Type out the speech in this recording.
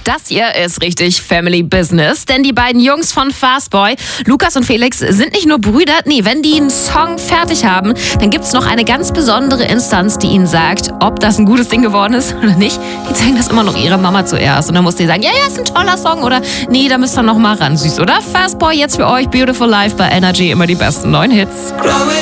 Das hier ist richtig Family Business, denn die beiden Jungs von Fastboy, Lukas und Felix, sind nicht nur Brüder. Nee, wenn die einen Song fertig haben, dann gibt's noch eine ganz besondere Instanz, die ihnen sagt, ob das ein gutes Ding geworden ist oder nicht. Die zeigen das immer noch ihrer Mama zuerst und dann muss die sagen, ja, ist ein toller Song oder nee, da müsst ihr noch mal ran. Süß, oder? Fastboy jetzt für euch, Beautiful Life bei Energy, immer die besten neuen Hits.